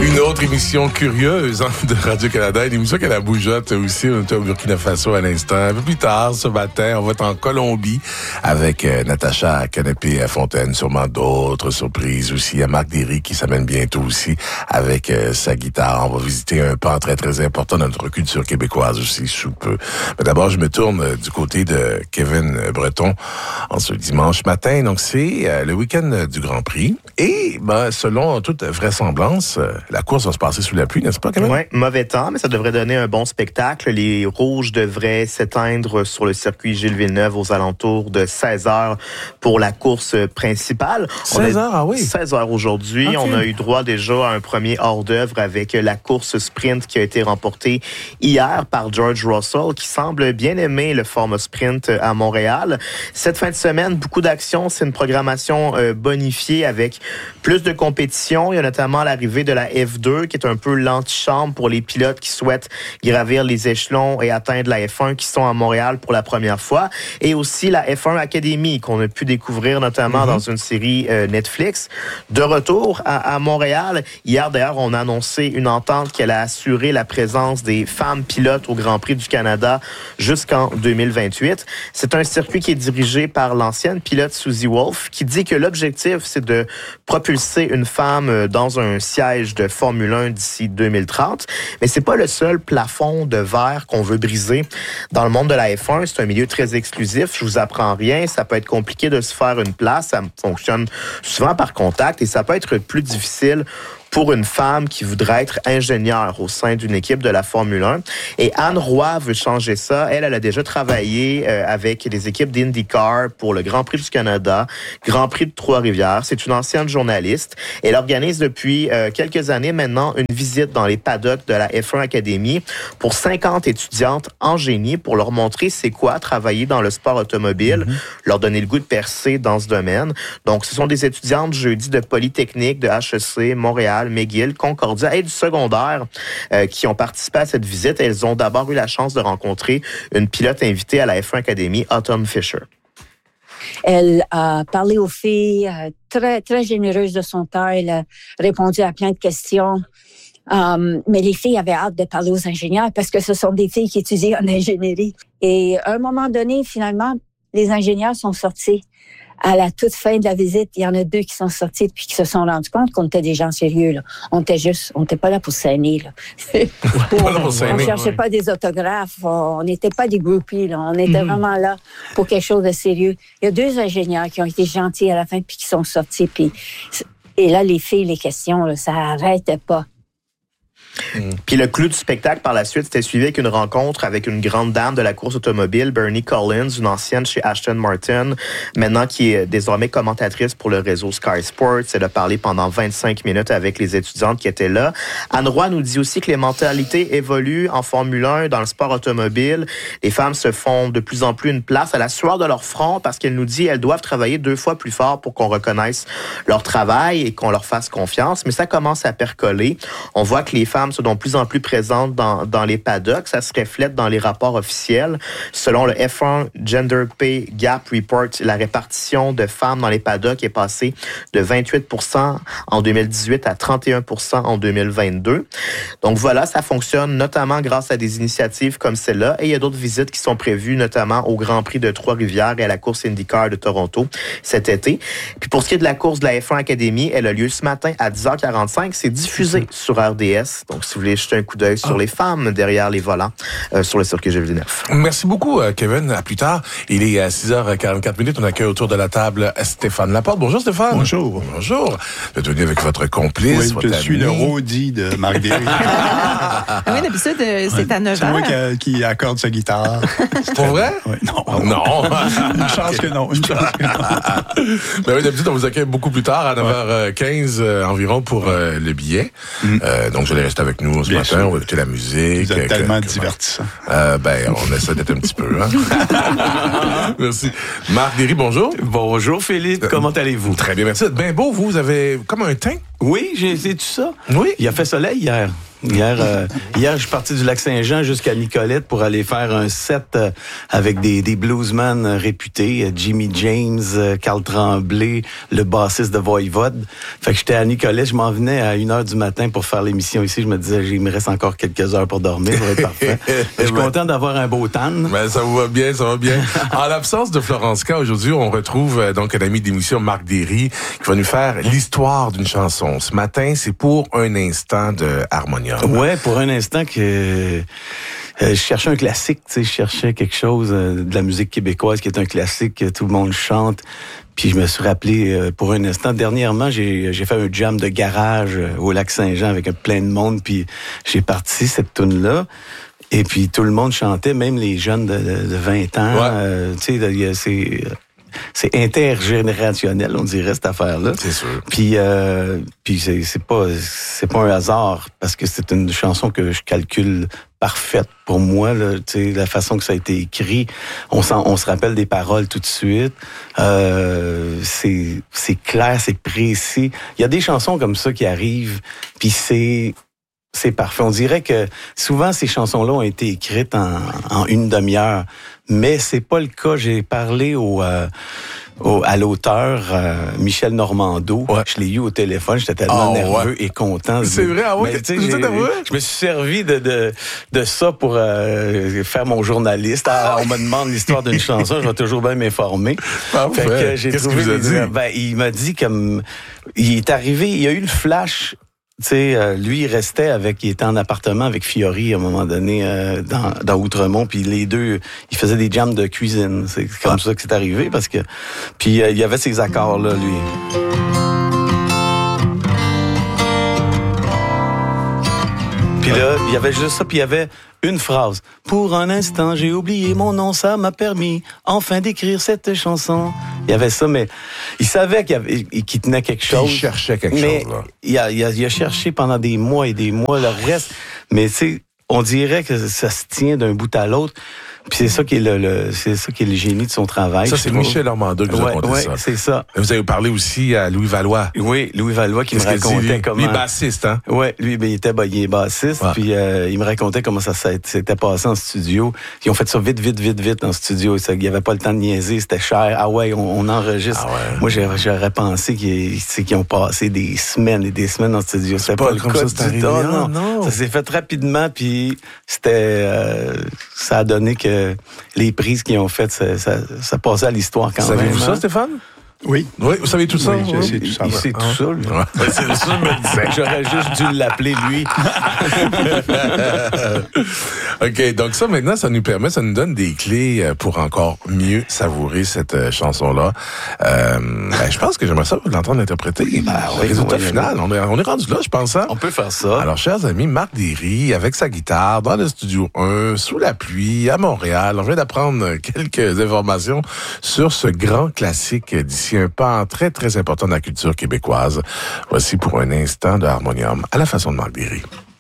Une autre émission curieuse de Radio-Canada, une émission qui a la bougeotte aussi. On était au Burkina Faso à l'instant. Un peu plus tard, ce matin, on va être en Colombie avec Natacha Canapé-Fontaine. Sûrement d'autres surprises aussi. Il y a Marc Derry qui s'amène bientôt aussi avec sa guitare. On va visiter un pan très, très important de notre culture québécoise aussi, sous peu. Mais d'abord, je me tourne du côté de Kevin Breton en ce dimanche matin. Donc, c'est le week-end du Grand Prix. Et, selon toute vraisemblance, la course va se passer sous la pluie, n'est-ce pas, Kevin? Oui, mauvais temps, mais ça devrait donner un bon spectacle. Les rouges devraient s'éteindre sur le circuit Gilles Villeneuve aux alentours de 16h pour la course principale. 16h, ah oui? 16h aujourd'hui. Okay. On a eu droit déjà à un premier hors-d'œuvre avec la course sprint qui a été remportée hier par George Russell, qui semble bien aimer le format sprint à Montréal. Cette fin de semaine, beaucoup d'actions. C'est une programmation bonifiée avec plus de compétition. Il y a notamment l'arrivée de la F2, qui est un peu l'antichambre pour les pilotes qui souhaitent gravir les échelons et atteindre la F1, qui sont à Montréal pour la première fois. Et aussi la F1 Academy, qu'on a pu découvrir notamment dans une série Netflix. De retour à Montréal, hier d'ailleurs, on a annoncé une entente qui allait assurer la présence des femmes pilotes au Grand Prix du Canada jusqu'en 2028. C'est un circuit qui est dirigé par l'ancienne pilote Susie Wolff, qui dit que l'objectif, c'est de propulser une femme dans un siège de Formule 1 d'ici 2030. Mais c'est pas le seul plafond de verre qu'on veut briser. Dans le monde de la F1, c'est un milieu très exclusif. Je vous apprends rien. Ça peut être compliqué de se faire une place. Ça fonctionne souvent par contact et ça peut être plus difficile pour une femme qui voudrait être ingénieure au sein d'une équipe de la Formule 1. Et Anne Roy veut changer ça. Elle a déjà travaillé avec les équipes d'IndyCar pour le Grand Prix du Canada, Grand Prix de Trois-Rivières. C'est une ancienne journaliste. Elle organise depuis quelques années maintenant une visite dans les paddocks de la F1 Academy pour 50 étudiantes en génie pour leur montrer c'est quoi travailler dans le sport automobile, leur donner le goût de percer dans ce domaine. Donc, ce sont des étudiantes jeudi de Polytechnique, de HEC, Montréal, McGill, Concordia et du secondaire qui ont participé à cette visite. Elles ont d'abord eu la chance de rencontrer une pilote invitée à la F1 Academy, Autumn Fisher. Elle a parlé aux filles, très, très généreuse de son temps. Elle a répondu à plein de questions. Mais les filles avaient hâte de parler aux ingénieurs parce que ce sont des filles qui étudient en ingénierie. Et à un moment donné, finalement, les ingénieurs sont sortis. À la toute fin de la visite, il y en a 2 qui sont sortis puis qui se sont rendus compte qu'on était des gens sérieux, là. On n'était pas là pour s'aîner, là. On cherchait pas des autographes, on n'était pas des groupies, là. On était vraiment là pour quelque chose de sérieux. Il y a 2 ingénieurs qui ont été gentils à la fin puis qui sont sortis et là, les filles, les questions, là, ça arrêtait pas. Puis le clou du spectacle par la suite, c'était suivi avec une rencontre avec une grande dame de la course automobile, Bernie Collins, une ancienne chez Aston Martin, maintenant qui est désormais commentatrice pour le réseau Sky Sports. Elle a parlé pendant 25 minutes avec les étudiantes qui étaient là. Anne Roy nous dit aussi que les mentalités évoluent en Formule 1, dans le sport automobile. Les femmes se font de plus en plus une place à la sueur de leur front parce qu'elle nous dit qu'elles doivent travailler 2 fois plus fort pour qu'on reconnaisse leur travail et qu'on leur fasse confiance. Mais ça commence à percoler. On voit que les femmes sont de plus en plus présentes dans les paddocks. Ça se reflète dans les rapports officiels. Selon le F1 Gender Pay Gap Report, la répartition de femmes dans les paddocks est passée de 28% en 2018 à 31% en 2022. Donc voilà, ça fonctionne notamment grâce à des initiatives comme celle-là. Et il y a d'autres visites qui sont prévues, notamment au Grand Prix de Trois-Rivières et à la course IndyCar de Toronto cet été. Puis pour ce qui est de la course de la F1 Academy, elle a lieu ce matin à 10h45. C'est diffusé sur RDS. Donc, si vous voulez jeter un coup d'œil sur les femmes derrière les volants sur le circuit Gilles Villeneuve. Merci beaucoup, Kevin. À plus tard. Il est à 6h44. On accueille autour de la table Stéphane Laporte. Bonjour, Stéphane. Bonjour. Bonjour. Vous êtes venu avec votre complice. Oui, je suis le roadie de Marc Derry. Oui, d'habitude, c'est à 9h. C'est moi qui accorde sa guitare. C'est pour vrai? Oui, non. Non. Une chance que non. Ben oui, d'habitude, on vous accueille beaucoup plus tard, à 9h15 environ pour le billet. Donc, je vais rester avec nous ce matin. Sûr. On va écouter la musique. Vous êtes tellement divertissant. On essaie d'être un petit peu. Hein? Merci. Marc Derry, bonjour. Bonjour, Philippe. Comment allez-vous? Très bien, merci. Vous êtes bien beau. Vous avez comme un teint. Oui, j'ai essayé tout ça. Oui. Il a fait soleil hier. Hier, je suis parti du Lac-Saint-Jean jusqu'à Nicolette pour aller faire un set avec des bluesmen réputés, Jimmy James, Carl Tremblay, le bassiste de Voivode. Fait que j'étais à Nicolette, je m'en venais à 1h du matin pour faire l'émission ici. Je me disais, il me reste encore quelques heures pour dormir, ça va être parfait. Je suis content d'avoir un beau tan. Ben, ça vous va bien, ça va bien. En l'absence de Florence K, aujourd'hui, on retrouve donc un ami d'émission, Marc Derry, qui va nous faire l'histoire d'une chanson. Ce matin, c'est pour un instant de Harmonium. Ouais, pour un instant que je cherchais un classique, tu sais, je cherchais quelque chose de la musique québécoise qui est un classique que tout le monde chante. Puis je me suis rappelé pour un instant, dernièrement, j'ai fait un jam de garage au Lac-Saint-Jean avec plein de monde, puis j'ai parti cette tune-là. Et puis tout le monde chantait, même les jeunes de 20 ans. Ouais. Tu sais, c'est intergénérationnel, on dirait, cette affaire-là. C'est sûr. Puis c'est pas un hasard, parce que c'est une chanson que je calcule parfaite pour moi, là, tu sais, la façon que ça a été écrit. On se rappelle des paroles tout de suite. C'est clair, c'est précis. Il y a des chansons comme ça qui arrivent, puis c'est parfait. On dirait que souvent, ces chansons-là ont été écrites en une demi-heure, mais c'est pas le cas. J'ai parlé à l'auteur, Michel Normando. Ouais. Je l'ai eu au téléphone, j'étais tellement nerveux et content. C'est vrai, ah ouais? Mais, je me suis servi de ça pour faire mon journaliste. On me demande l'histoire d'une chanson, je vais toujours bien m'informer. Parfait. Fait que j'ai Qu'est-ce trouvé qu'il vous a dit? il m'a dit comme... Il est arrivé, il y a eu le flash... Tu sais, lui, il était en appartement avec Fiori à un moment donné dans Outremont, puis les deux, ils faisaient des jams de cuisine. C'est comme ça que c'est arrivé, parce que... Puis il y avait ces accords-là, lui. Puis là, il y avait juste ça, puis il y avait une phrase. « Pour un instant, j'ai oublié mon nom, ça m'a permis enfin d'écrire cette chanson. » Il y avait ça, mais il savait qu'il tenait quelque chose. Il cherchait quelque chose, là. Il a cherché pendant des mois et des mois le reste. Mais tu sais, on dirait que ça se tient d'un bout à l'autre. Puis c'est ça qui est c'est ça qui est le génie de son travail. Ça, c'est Michel Normando qui vous a raconté ça. Oui, c'est ça. Vous avez parlé aussi à Louis Valois. Oui, Louis Valois qui me racontait comment... Lui, bassiste, hein? Oui, lui, il est bassiste. Ouais. Puis il me racontait comment ça s'était passé en studio. Ils ont fait ça vite en studio. Il n'y avait pas le temps de niaiser, c'était cher. Ah ouais, on enregistre. Ah ouais. Moi, j'aurais pensé qu'ils ont passé des semaines et des semaines en studio. C'était pas le comme cas ça, c'est du tout. arrivé. Non. Ça s'est fait rapidement, puis ça a donné que les prises qu'ils ont faites, ça passait à l'histoire quand même. Savez-vous ça, Stéphane? Oui. Oui, vous savez tout ça? Oui, je sais tout ça. Il sait tout ça, lui. Ouais, c'est ça, je me disais. J'aurais juste dû l'appeler, lui. OK, donc ça, maintenant, ça nous donne des clés pour encore mieux savourer cette chanson-là. Je pense que j'aimerais ça l'entendre interpréter. Oui, Résultat final, on est rendu là, je pense. Hein? On peut faire ça. Alors, chers amis, Marc Derry, avec sa guitare, dans le studio 1, sous la pluie, à Montréal. On vient d'apprendre quelques informations sur ce grand classique d'ici un pan très, très important de la culture québécoise. Voici pour un instant de Harmonium à la façon de Marc Derry.